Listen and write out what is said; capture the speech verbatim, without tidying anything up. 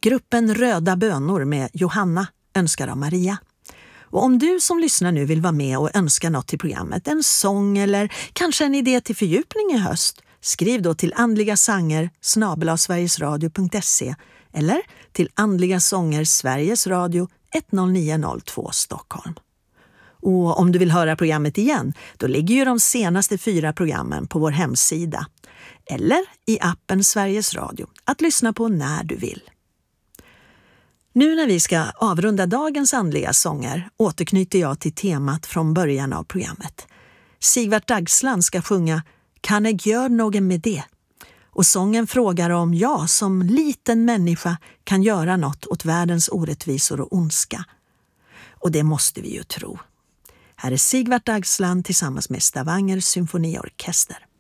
Gruppen Röda bönor med Johanna önskar av Maria. Och om du som lyssnar nu vill vara med och önska något till programmet, en sång eller kanske en idé till fördjupning i höst, skriv då till andligasanger snabel-a sverigesradio punkt se eller till Andliga sånger Sveriges Radio ett noll nio noll två Stockholm. Och om du vill höra programmet igen, då ligger ju de senaste fyra programmen på vår hemsida eller i appen Sveriges Radio att lyssna på när du vill. Nu när vi ska avrunda dagens andliga sånger återknyter jag till temat från början av programmet. Sigvart Dagsland ska sjunga Kan jag göra något med det? Och sången frågar om jag som liten människa kan göra något åt världens orättvisor och ondska. Och det måste vi ju tro. Här är Sigvart Dagsland tillsammans med Stavanger symfoniorkester.